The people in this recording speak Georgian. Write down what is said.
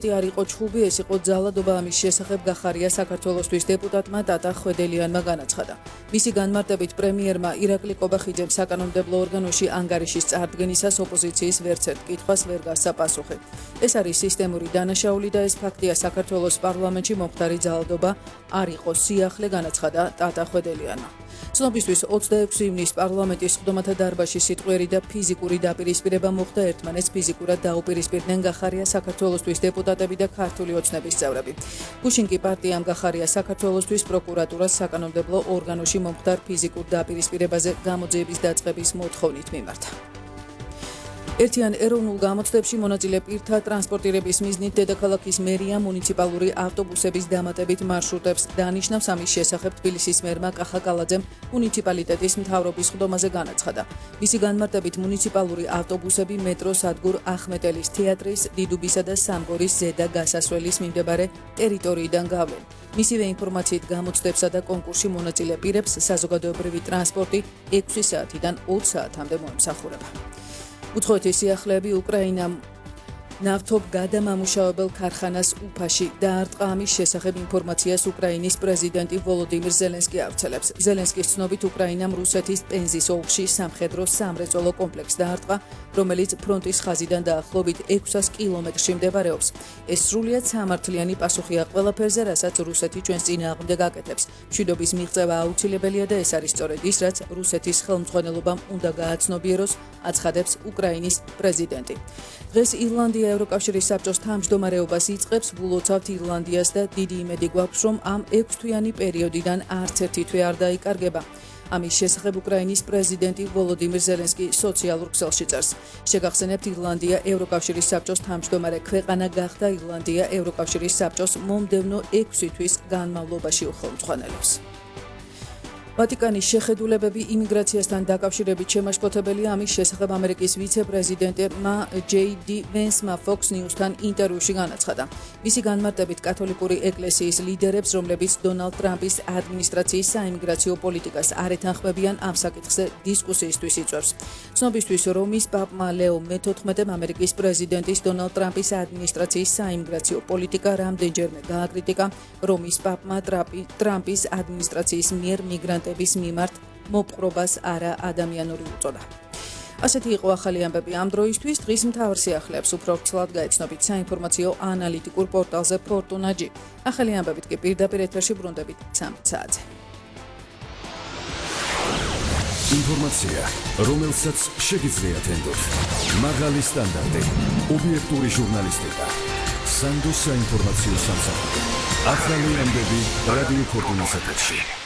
არ იყო ჩხუბი, ეს იყო ძალადობა. ამის შესახებ გახარია საქართველოსთვის დეპუტატმა ტატა ხვედელიანმა განაცხადა. მისი განმარტებით პრემიერმა ირაკლი კობახიძემ საკანონმდებლო ორგანოში ანგარიშის წარდგენისას ოპოზიციის ვერცერთ კითხვას ვერ გასცა პასუხი. ეს არის სისტემური დანაშაული და ეს ფაქტია საქართველოს პარლამენტში მომხდარი ძალადობა არ იყო სიახლე, განაცხადა ტატა ხვედელიანმა. ცნობისთვის 26 ივნისს პარლამენტის სხდომათა დარბაზში სიტყვიერი და ფიზიკური დაპირისპირება მოხდა, ერთმანეთს ფიზიკურად დაუპირისპირდნენ გახარია საქართველოსთვის დეპუტატები და ქართული ოცნების წევრები. გუშინ კი პარტიამ გახარია საქართველოსთვის პროკურატურას საკანონმდებლო ორგანოში მომხდარ ფიზიკურ დაპირისპირებაზე გამოძიების დაწყების მოთხოვნით მიმართა. ერთიან ეროვნულ გამოცდებში მონაწილე პირთა ტრანსპორტირების მიზნით დედაქალაქის მერია მუნიციპალური ავტობუსების დამატებით მარშრუტებს დანიშნავს. ამის შესახებ თბილისის მერმა კახა კალაძემ მუნიციპალიტეტის მთავრობის სხდომაზე განაცხადა. მისი განმარტებით მუნიციპალური ავტობუსები მეტროს სადგურ ახმეტელის თეატრის, დიდუბისა და სამგორის ზედა გასასვლელის მიმდებარე ტერიტორიიდან გავლენ. მისივე ინფორმაციით გამოცდებსა და კონკურსში მონაწილე პირებს საზოგადოებრივი ტრანსპორტი 6 საათიდან 20 საათამდე მოემსახურება. უცხოეთის სიახლეები უკრაინამ ნავთობ გადამამუშავებელ ქარხანას უფაში დაარტყა. ამის შესახებ ინფორმაციას უკრაინის პრეზიდენტი ვოლოდიმირ ზელენსკი ავრცელებს. ზელენსკის ცნობით უკრაინამ რუსეთის პენზის ოლქში სამხედრო სამრეწველო კომპლექსს დაარტყა, რომელიც ფრონტის ხაზიდან დაახლოებით 600 კილომეტრში მდებარეობს. ეს სრულიად სამართლიანი პასუხია ყველაფერზე, რასაც რუსეთი ჩვენს წინააღმდეგ აკეთებს. მშვიდობის მიღწევა აუცილებელია და ეს არის სწორედ ის, რაც რუსეთის ხელმძღვანელობამ უნდა გააცნობიეროს, აცხადებს უკრაინის პრეზიდენტი. დღეს ირლანდია ევროკავშირის საბჭოს თავმჯდომარეობას იწყებს. ვილოცავთ ირლანდიას და დიდი იმედი გვაქვს, რომ ამ 6 თვიანი პერიოდიდან არც ერთი თვე არ დაიკარგება. ამის შესახებ უკრაინის პრეზიდენტი ვოლოდიმირ ზელენსკი სოციალურ ქსელში წერს. შეგახსენებთ, ირლანდია ევროკავშირის საბჭოს თავმჯდომარე ქვეყანა გახდა. ირლანდია ევროკავშირის საბჭოს მომდევნო 6 თვის განმავლობაში უხელმძღვანელობს. ვატიკანის შეხედულებები იმიგრაციასთან დაკავშირებით შემაშფოთებელია. ამის შესახებ ამერიკის ვიცე-პრეზიდენტმა ჯეი დი ვენსმა Fox News-თან ინტერვიუში განაცხადა. მისი განმარტებით კათოლიკური ეკლესიის ლიდერებს, რომლებიც დონალდ ტრამპის ადმინისტრაციის საიმიგრაციო პოლიტიკას არ ეთანხმებიან, ამ საკითხზე დისკუსიისთვის იწვევს. ცნობისთვის რომის პაპმა ლეო მე-14-მ ამერიკის პრეზიდენტის დონალდ ტრამპის ადმინისტრაციის საიმიგრაციო პოლიტიკა რამდენჯერმე გააკრიტიკა. რომის პაპმა ტრამპის ადმინისტრაციის მიერ მიგრანტების მიმართ მოპყრობას არა ადამიანური უწოდა. ასეთი იყო ახალი ამბები ამ დროისთვის. დღის მთავარ სიახლეებს უფრო ვრცლად გაეცნობით საინფორმაციო ანალიტიკურ პორტალზე Fortuna.g. ახალი ამბებით კი პირდაპირ ეთერში ბრუნდებით 13 საათზე. ინფორმაცია, რომელსაც შეგიძლიათ ენდოთ. მაღალი სტანდარტი, ობიექტური ჟურნალისტიკა. სანდოს საინფორმაციო სამსახური. ახალი ამბები რადიო Fortuna-ს ეთერში.